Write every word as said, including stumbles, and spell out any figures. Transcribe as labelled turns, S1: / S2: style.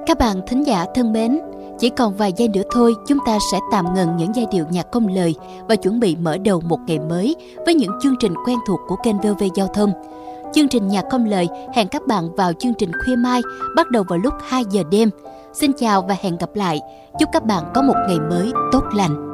S1: Các bạn thính giả thân mến, chỉ còn vài giây nữa thôi chúng ta sẽ tạm ngừng những giai điệu nhạc không lời và chuẩn bị mở đầu một ngày mới với những chương trình quen thuộc của kênh vê o vê Giao thông. Chương trình nhạc không lời hẹn các bạn vào chương trình khuya mai bắt đầu vào lúc hai giờ đêm. Xin chào và hẹn gặp lại. Chúc các bạn có một ngày mới tốt lành.